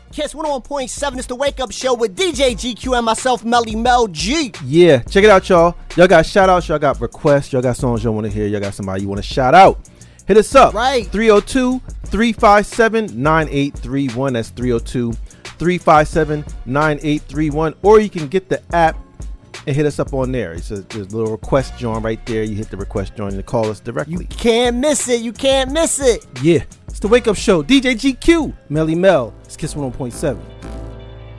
Kiss 101.7 is the Wake Up Show with DJ GQ and myself, Melly Mel G. Yeah, check it out, y'all. Y'all got shout-outs, y'all got requests, y'all got songs y'all want to hear, y'all got somebody you want to shout out. Hit us up. Right. 302-357-9831. That's 302-357-9831. Or you can get the app and hit us up on there. There's a little request join right there. You hit the request join and call us directly. You can't miss it. You can't miss it. Yeah. It's the Wake Up Show. DJ GQ. Melly Mel. It's Kiss 101.7.